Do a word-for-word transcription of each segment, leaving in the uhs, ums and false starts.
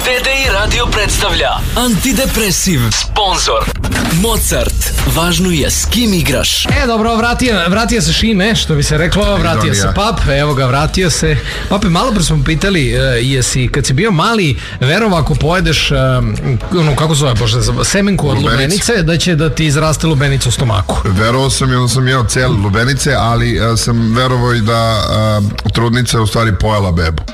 D D I Radio predstavlja Antidepresiv. Sponzor Mozart. Važno je s kim igraš. E, dobro, vratio, vratio se Šime, što bi se reklo, vratio se Pap, evo ga, vratio se. Pape, malo pre smo pitali, uh, jesi, kad si bio mali, verovo ako pojedeš, uh, ono, kako zove, bože, semenku od lubenice. lubenice, da će da ti izraste lubenica u stomaku. Verovao sam i onda sam jeo cijeli lubenice, ali uh, sam verovao i da uh, trudnica je u stvari pojela bebu.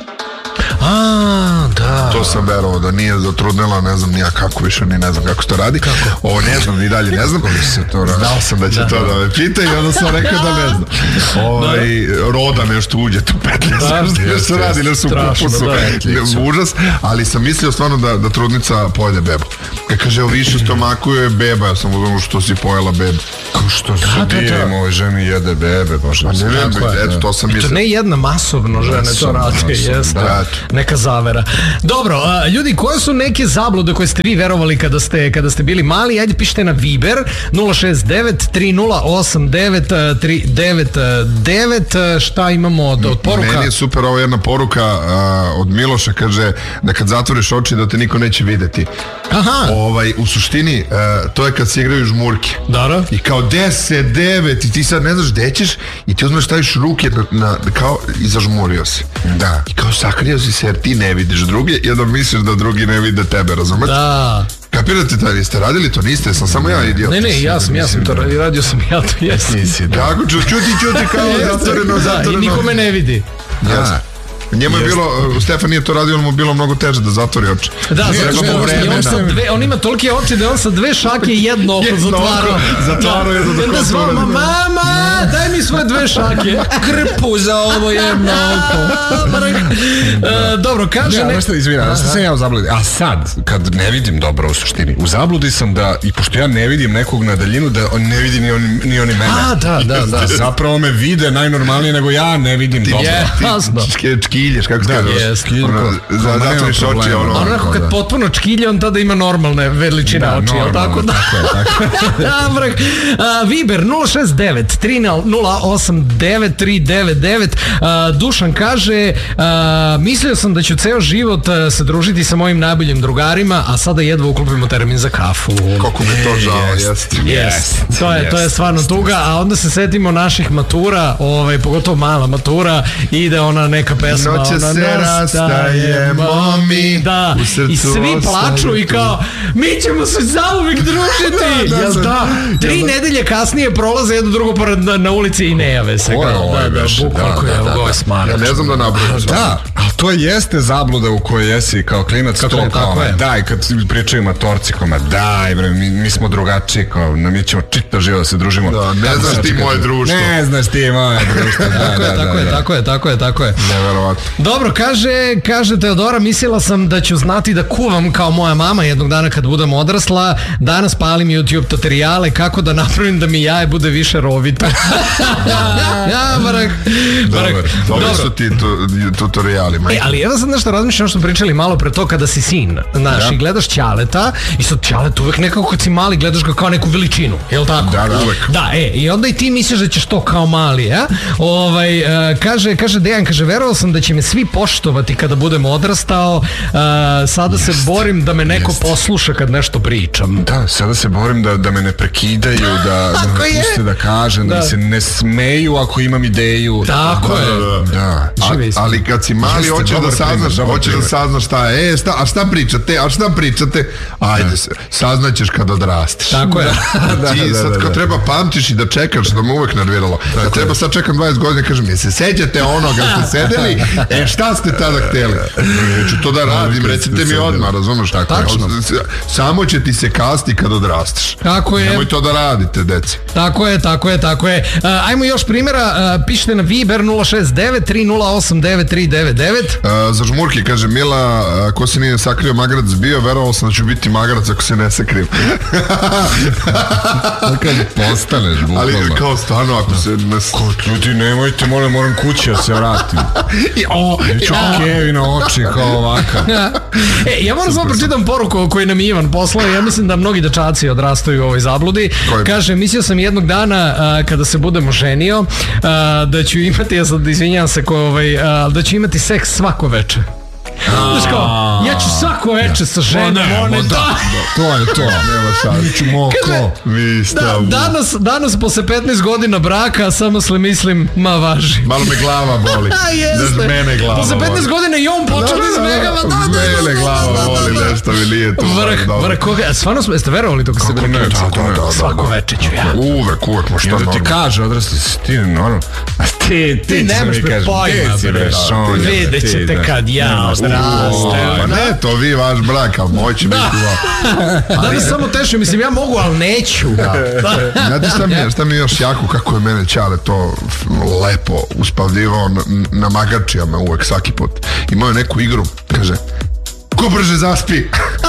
A, da. To sam verovao da nije zatrudnela, ne znam nija kako više, ni ne znam kako se to radi. Kako? Ovo ne znam, ni dalje ne znam kako se to radi. Znao sam da će da, to da me pita i onda sam rekao da ne znam. Ovaj, roda nešto uđe tu petlje, nešto se radi, nešto u kupusu. Užas, ali sam mislio stvarno da, da trudnica pojede bebu. Kad kaže, evo više stomaku je beba, ja sam uzmano što si pojela bebu. Kao što se dijem, ovoj ženi jede bebe, baš ne znam. Eto, to sam mislio. To ne jedna masovno žene to rade, jeste. Neka zavera. Dobro, a, ljudi, koje su neke zablude koje ste vi verovali kada ste, kada ste bili mali? Ajde, pišite na Viber nula šest devet tri nula osam devet tri devet devet. Šta imamo od, od poruka? Meni je super ovo jedna poruka a, od Miloša, kaže da kad zatvoriš oči da te niko neće videti. Aha. Ovaj, u suštini a, to je kad se igraju žmurke. Dobro. I kao deset, devet i ti sad ne znaš gde ćeš i ti uzmeš staviš ruke na, na, kao i zažmurio si. Da. I kao sakrio si se jer ti ne vidiš druge i onda misliš da drugi ne vide tebe, razumeš? Da. Kapirate to, jeste radili to, niste, sam samo ja idiot. Ne, ne, ja sam, ja sam to radio, radio sam ja to, jesam. Kako ću, čuti, čuti kao zatvoreno, zatvoreno. I niko me ne vidi. Jasno. Njemu je bilo, Stefan nije to radio, ali mu bilo mnogo teže da zatvori oči. Da, zato što on, sa dve, on ima tolike oči da on sa dve šake jedno oko zatvaro. Zatvaro je za da zvao, mama, daj mi svoje dve šake. Krpu za ovo jedno oko. Dobro, kaže... Ja, nešto, izvina, što sam ja u zabludi. A sad, kad ne vidim dobro u suštini, u zabludi sam da, i pošto ja ne vidim nekog na daljinu, da on ne vidi ni oni, ni oni mene. A, da, da, da. Zapravo me vide najnormalnije nego ja ne vidim dobro. Jasno. Čilješ, kako se kaže? Zatvoriš oči, ono... Onako kad potpuno čkilje, on tada ima normalne veličine oči, jel tako? Dobro. Viber nula šest devet tri nula osam devet tri devet devet. Dušan kaže, mislio sam da ću ceo život se družiti sa mojim najboljim drugarima, a sada jedva uklopimo termin za kafu. Kako mi to žao, jest. Jest. To je, to je stvarno tuga, a onda se setimo naših matura, ovaj, pogotovo mala matura, ide ona neka pesma. Noće se rastajemo mi, da, u srcu i svi plaču i kao mi ćemo se zauvijek družiti. Jel da? Tri nedelje kasnije prolaze jedno drugo pored na, na ulici i ne jave se. Da, da, bukvalko je ovo smara. Ja ne znam da nabrojim. Da, ali to jeste zabluda u kojoj jesi kao klinac, to kao, daj, kad pričaju matorci, kao, daj, bre, mi, mi smo drugačiji, kao, mi ćemo čitav život da se družimo. Da, ne znaš ti moje društvo. Ne znaš ti moje društvo. Tako je, tako je, tako je, tako je. Neverovatno. Dobro, kaže, kaže Teodora, mislila sam da ću znati da kuvam kao moja mama jednog dana kad budem odrasla. Danas palim YouTube tutoriale kako da napravim da mi jaje bude više rovito. Ja, barak. Dobar, dobro su ti tutoriali. E, ali evo sad nešto razmišljam što smo pričali malo pre to kada si sin, znaš, ja. I gledaš Ćaleta i sad Ćalet uvek nekako kad si mali gledaš ga kao neku veličinu, jel tako? Da, da, uvek. Da, e, i onda i ti misliš da ćeš to kao mali, ja? Ovaj, uh, kaže, kaže Dejan, kaže, verovao sam da će me svi poštovati kada budem odrastao, uh, sada jest, se borim da me neko jest. posluša kad nešto pričam. Da, sada se borim da, da me ne prekidaju, da, da me puste da kažem, da. da mi se ne smeju ako imam ideju. Tako da, je. Da, da. A, ali kad si mali, hoćeš da saznaš, hoćeš da saznaš šta je, e, šta, a šta pričate, a šta pričate, ajde, da. saznaćeš kad odrasteš. Tako je. Da, ti sad da, da, da. treba pamtiš i da čekaš, da me uvek nerviralo. Da treba sad čekam dvadeset godina, kažem, se sećate onoga ste sedeli, e, šta ste tada hteli? Neću to da radim, recite mi odmah, razumeš? Tačno. Samo će ti se kasti kad odrasteš. Tako je. Nemoj to da radite, deci. Tako je, tako je, tako je. Uh, ajmo još primjera, uh, pišite na Viber nula šest devet tri nula osam devet tri devet devet. Uh, za žmurke, kaže Mila, uh, ko se nije sakrio magarac bio, verovao sam da ću biti magarac ako se ne sakrim. Kad postaneš, bukvalno. Ali kao stvarno, ako se ne... Kod ljudi, nemojte, moram, moram kući da se vratim. I o, Neću kevi na oči kao ovaka. E, ja moram samo pročitam poruku koju nam je Ivan poslao. Ja mislim da mnogi dečaci odrastaju u ovoj zabludi. Koji? Kaže, mislio sam jednog dana a, kada se budemo ženio a, da ću imati, ja sad izvinjam se ko, ovaj, a, da ću imati seks svako veče. Znaš kao, ja ću svako veče sa ženom, one da. To je to. Nema šta. Mi ću moko. Mi stavu. Danas, danas posle petnaest godina braka, samo sle mislim, ma važi. Malo me glava boli. Jeste. Mene glava boli. Posle petnaest godina i on počeo da izbegava. Mene glava boli, nešto mi nije to. Vrh, vrh, koga, stvarno smo, jeste verovali to kad se bili ključi? Svako veče ću ja. Uvek, uvek, mo šta normalno. Ti kaže, odrasli si ti normalno. A ti, ti nemaš me pojma, bre. Vidjet ćete kad ja odraste. Pa ne, to vi vaš brak, ali moj će biti ovo. Da bi samo tešio, mislim, ja mogu, ali neću. Znate šta mi je, šta mi je još jako, kako je mene Ćale to lepo uspavljivao na magarčijama uvek, svaki put. Imao je neku igru, kaže, ko brže zaspi?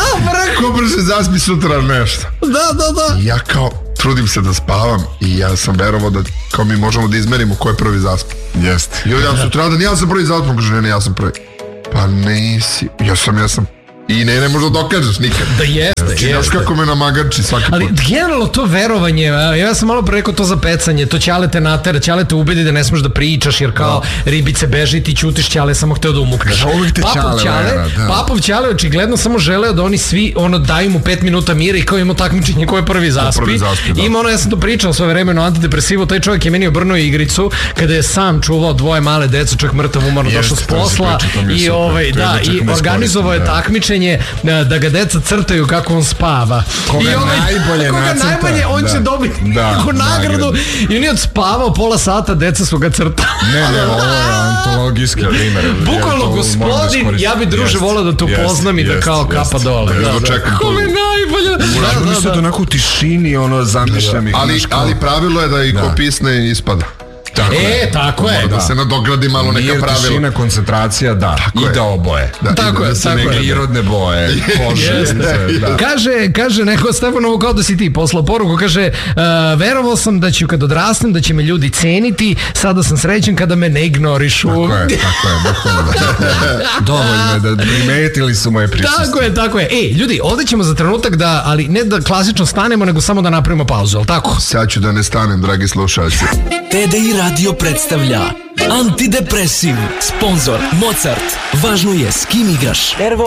Ko brže zaspi sutra nešto. Da, da, da. I ja kao, trudim se da spavam i ja sam verovao da kao mi možemo da izmerimo ko je prvi zaspi. Jeste. I ovdje ja sutradan, ja sam prvi zaspi, kaže, ne, ne, ja sam prvi. Pa nisi, ja sam, ja sam. I ne, ne možda dokažeš nikad. Da jeste, jeste. Znaš kako me namagarči svaki put. Ali generalno to verovanje, ja sam malo pre rekao to za pecanje, to Ćale te natera, Ćale te ubedi da ne smeš da pričaš, jer kao ribice beži, ti ćutiš, Ćale samo hteo da umukneš. Papov Ćale, Papov Ćale očigledno samo želeo da oni svi ono daju mu pet minuta mira i kao ima takmičenje ko je prvi zaspi. Prvi zaspi da. Ima ono, ja sam to pričao svoje vremeno antidepresivo, taj čovjek je meni obrnuo igricu kada je sam čuvao dvoje male dece, čak mrtav umorno došao s posla i ovaj da i organizovao je takmičenje da ga deca crtaju kako on spava. Koga I ovaj, najbolje koga nacrta. najbolje, on da. će dobiti da, neku nagradu. I on je odspavao pola sata, deca su ga crtali. Ne, ne, ovo je antologijski primer. Bukvalno gospodin, ja bi druže volao da to upoznam i da kao kapa dole. Kome najbolje. Oni su onako u tišini, ono, zamišljam ih. Ali pravilo je da i ko pisne ispada. Tako e, je. tako je. Da, da se nadogradi malo neka pravila. Nije tišina, koncentracija, da. Tako I je. da oboje. Da, tako je, tako je. Prirodne boje, kože. da. Kaže, kaže neko Stefanovo kao da si ti poslao poruku, kaže, uh, verovao sam da ću kad odrastem, da će me ljudi ceniti, sada sam srećen kada me ne ignorišu. Tako je, tako je. Dovoljno, dovoljno je da primetili su moje prisustvo. Tako je, tako je. Ej, ljudi, ovdje ćemo za trenutak da, ali ne da klasično stanemo, nego samo da napravimo pauzu, ali tako? Sad ću da ne stanem, dragi slušalci. T D I Radio predstavlja Antidepresiv. Sponzor Mozart. Važno je s kim igraš.